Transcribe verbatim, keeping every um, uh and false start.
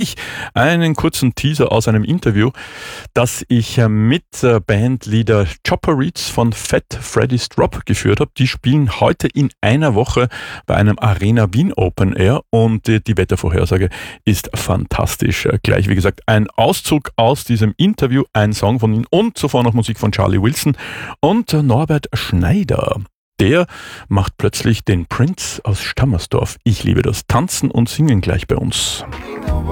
ich einen kurzen Teaser aus einem Interview, das ich mit Bandleader Chopper Reeds von Fat Freddy's Drop geführt habe. Die spielen heute in einer Woche bei einem Arena Wien Open Air und die Wettervorhersage ist fantastisch. Gleich, wie gesagt, ein Auszug aus diesem Interview, ein Song von ihnen und zuvor noch Musik von Charlie Wilson und Norbert Schneider. Der macht plötzlich den Prinz aus Stammersdorf. Ich liebe das. Tanzen und singen gleich bei uns.